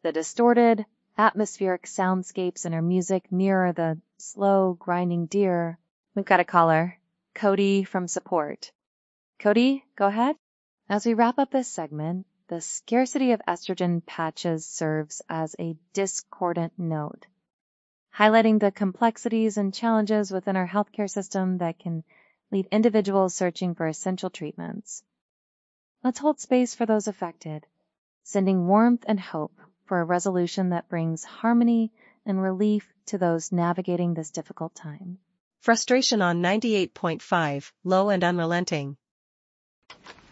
The distorted, atmospheric soundscapes in her music mirror the slow, grinding deer. We've got a caller, Cody from support. Cody, go ahead. As we wrap up this segment, the scarcity of estrogen patches serves as a discordant note, highlighting the complexities and challenges within our healthcare system that can lead individuals searching for essential treatments. Let's hold space for those affected, sending warmth and hope for a resolution that brings harmony and relief to those navigating this difficult time. Frustration on 98.5, low and unrelenting.